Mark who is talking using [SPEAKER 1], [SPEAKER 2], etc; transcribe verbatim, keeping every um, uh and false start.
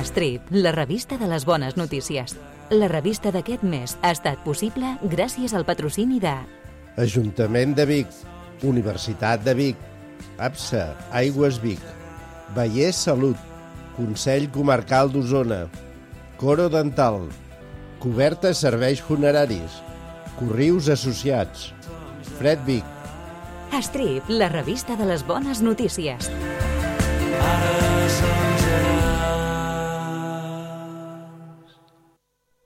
[SPEAKER 1] Strip, la revista de les bones notícies. La revista d'aquest mes ha estat possible gràcies al patrocini de
[SPEAKER 2] Ajuntament de Vic, Universitat de Vic, APSA, Aigües Vic, Vallès Salut, Consell Comarcal d'Osona, Coro Dental, Coberta Serveis Funeraris, Corrius Associats, Fred Vic.
[SPEAKER 1] Strip, la revista de les bones notícies.
[SPEAKER 3] Ara som